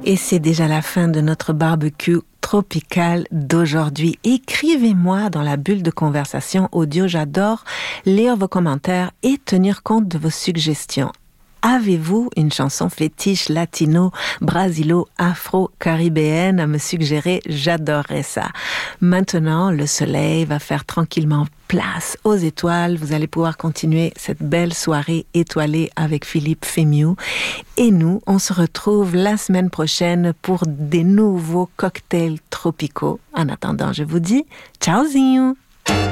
Et c'est déjà la fin de notre barbecue tropical d'aujourd'hui. Écrivez-moi dans la bulle de conversation audio. J'adore lire vos commentaires et tenir compte de vos suggestions. Avez-vous une chanson fétiche latino, brasilo, afro-caribéenne à me suggérer? J'adorerais ça. Maintenant, le soleil va faire tranquillement place aux étoiles. Vous allez pouvoir continuer cette belle soirée étoilée avec Philippe Fémiou. Et nous, on se retrouve la semaine prochaine pour des nouveaux cocktails tropicaux. En attendant, je vous dis ciao, zio!